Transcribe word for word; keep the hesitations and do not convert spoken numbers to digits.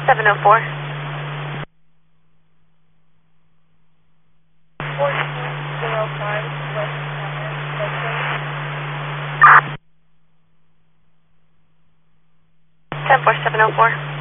seven oh four. fourteen zero five, West Commerce, ten four seven oh four.